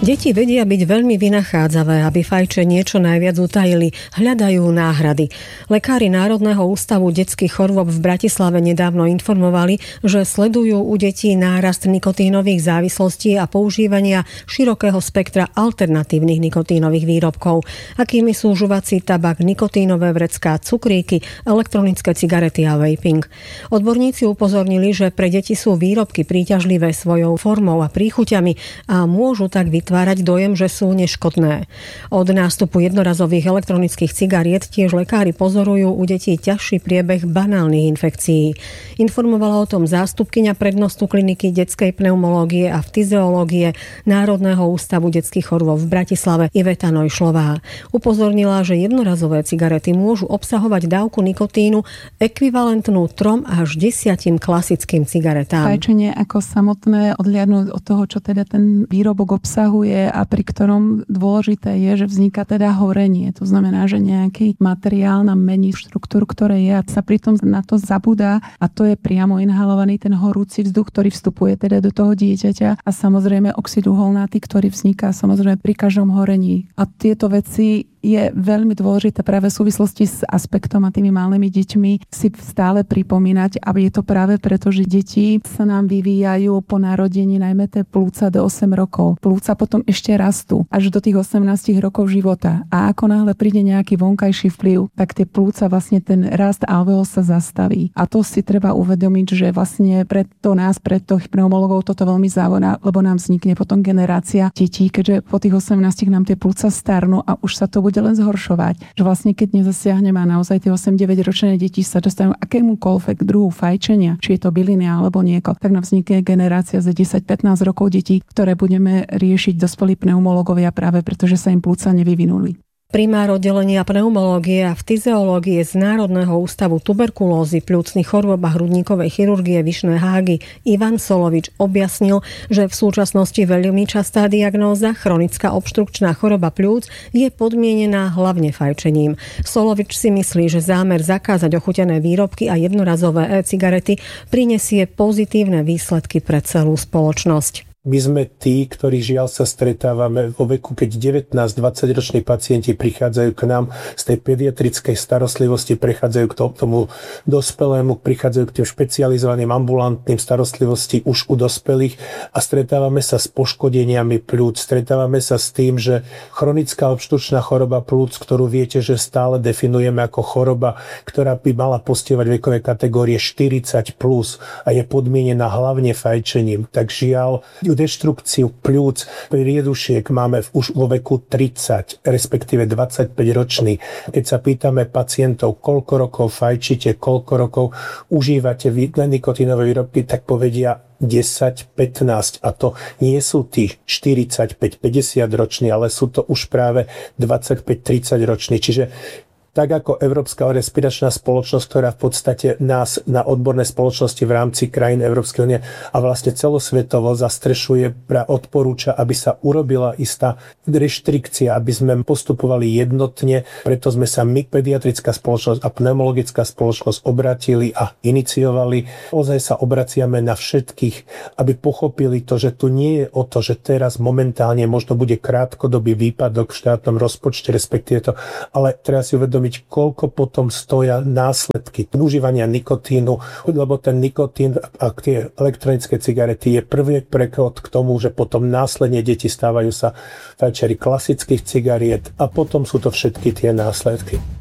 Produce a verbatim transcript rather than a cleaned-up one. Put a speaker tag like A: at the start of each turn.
A: Deti vedia byť veľmi vynachádzavé, aby fajčenie čo najviac utajili, hľadajú náhrady. Lekári Národného ústavu detských chorôb v Bratislave nedávno informovali, že sledujú u detí nárast nikotínových závislostí a používania širokého spektra alternatívnych nikotínových výrobkov, akými sú žuvací tabak, nikotínové vrecká, cukríky, elektronické cigarety a vaping. Odborníci upozornili, že pre deti sú výrobky príťažlivé svojou formou a príchuťami a môžu tak vytvárať vytvárať dojem, že sú neškodné. Od nástupu jednorazových elektronických cigariet tiež lekári pozorujú u detí ťažší priebeh banálnych infekcií. Informovala o tom zástupkyňa prednostu kliniky detskej pneumológie a fyziológie Národného ústavu detských chorôb v Bratislave Iveta Nojšlová. Upozornila, že jednorazové cigarety môžu obsahovať dávku nikotínu ekvivalentnú trom až desiatim klasickým cigaretám.
B: Fajčenie ako samotné, odliadnúť od toho, čo teda ten výrobok obsahuje, a pri ktorom dôležité je, že vzniká teda horenie. To znamená, že nejaký materiál nám mení štruktúru, ktoré je a sa pritom na to zabúda a to je priamo inhalovaný ten horúci vzduch, ktorý vstupuje teda do toho dieťaťa a samozrejme oxid uholnatý, ktorý vzniká samozrejme pri každom horení. A tieto veci je veľmi dôležité práve v súvislosti s aspektom a tými malými deťmi si stále pripomínať, aby je to práve preto, že deti sa nám vyvíjajú po narodení, najmä tie plúca do osem rokov. Plúca potom ešte rastú až do tých osemnásť rokov života. A ako náhle príde nejaký vonkajší vplyv, tak tie plúca vlastne ten rast alveol sa zastaví. A to si treba uvedomiť, že vlastne preto nás, preto pneumologov toto veľmi závodá, lebo nám vznikne potom generácia detí, keďže po tých osemnástich nám tie plúca starnú a už sa to bude len zhoršovať. Že vlastne keď nezasiahneme a naozaj tie osem deväť ročné deti sa dostanú akémukoľvek druhu fajčenia, či je to byliny alebo nieko, tak nám vznikne generácia za desať pätnásť rokov detí, ktoré budeme riešiť dospelí pneumológovia práve preto, že sa im plúca nevyvinuli.
A: Primár oddelenia pneumológie a fyziológie z Národného ústavu tuberkulózy, pľúcnych chorôb a hrudníkovej chirurgie Vyšné Hágy Ivan Solovič objasnil, že v súčasnosti veľmi častá diagnóza chronická obštrukčná choroba pľúc je podmienená hlavne fajčením. Solovič si myslí, že zámer zakázať ochutené výrobky a jednorazové e-cigarety prinesie pozitívne výsledky pre celú spoločnosť.
C: My sme tí, ktorí žiaľ sa stretávame vo veku, keď devätnásť dvadsať roční pacienti prichádzajú k nám z tej pediatrickej starostlivosti, prechádzajú k tomu dospelému, prichádzajú k tým špecializovaným ambulantným starostlivosti už u dospelých a stretávame sa s poškodeniami pľúc, stretávame sa s tým, že chronická obštručná choroba pľúc, ktorú viete, že stále definujeme ako choroba, ktorá by mala postihovať vekové kategórie štyridsať plus a je podmienená hlavne fajčením, tak žiaľ deštrukciu pľúc priedušiek máme už vo veku tridsať, respektíve dvadsaťpäť ročný. Keď sa pýtame pacientov, koľko rokov fajčíte, koľko rokov užívate nikotínové výrobky, tak povedia desať pätnásť. A to nie sú tí štyridsaťpäť päťdesiat roční, ale sú to už práve dvadsaťpäť tridsať roční. Čiže tak ako Európska respiračná spoločnosť, ktorá v podstate nás na odborné spoločnosti v rámci krajín Európskej únie a vlastne celosvetovo zastrešuje, odporúča, aby sa urobila istá reštrikcia, aby sme postupovali jednotne. Preto sme sa my, pediatrická spoločnosť a pneumologická spoločnosť, obratili a iniciovali. Ozaj sa obraciame na všetkých, aby pochopili to, že tu nie je o to, že teraz momentálne možno bude krátkodobý výpadok v štátnom rozpočte, respektíve to, ale treba si uvedomiť, koľko potom stoja následky užívania nikotínu, lebo ten nikotín a tie elektronické cigarety je prvý preklad k tomu, že potom následne deti stávajú sa fajčeri klasických cigariet a potom sú to všetky tie následky.